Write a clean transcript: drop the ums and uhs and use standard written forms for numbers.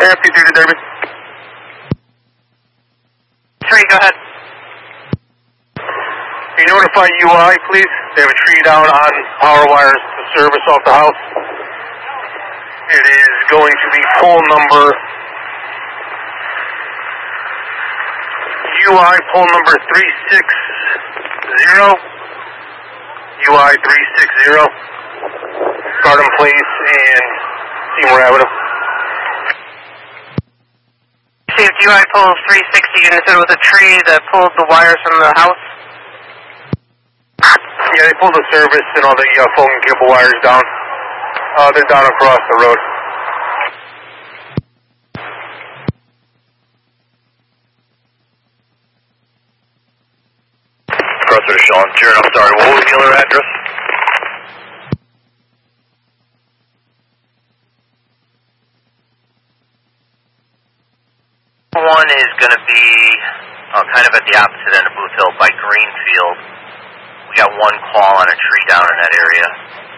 Air 230 Derby. 3, go ahead. Can you notify UI, please? They have a tree down on power wires to service off the house. It is going to be pole number UI pole number 360. UI 360. Garden Place and Seymour Avenue. Received UI pole 360, and it was a tree that pulled the wires from the house? Yeah, they pulled the service and all the phone and cable wires down. They're down across the road. Crossroad Sean. Jared, I'm sorry, what was the other address? One is going to be kind of at the opposite end of Booth Hill by Greenfield. We got one call on a tree down in that area.